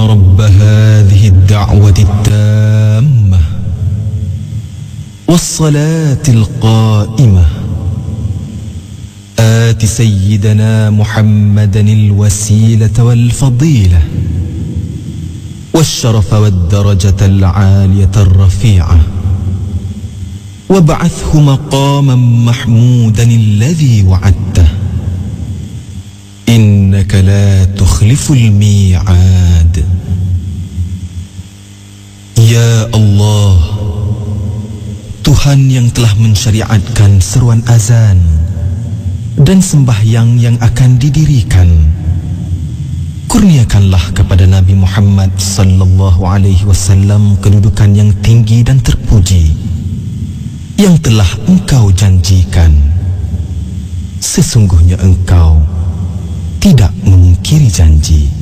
رب هذه الدعوة التامة والصلاة القائمة آت سيدنا محمدا الوسيلة والفضيلة والشرف والدرجة العالية الرفيعة وابعثه مقاما محمودا الذي وعدته إنك لا تخلف الميعاد. Ya Allah, Tuhan yang telah mensyariatkan seruan azan dan sembahyang yang akan didirikan, kurniakanlah kepada Nabi Muhammad sallallahu alaihi wasallam kedudukan yang tinggi dan terpuji yang telah Engkau janjikan. Sesungguhnya Engkau tidak mengingkari janji.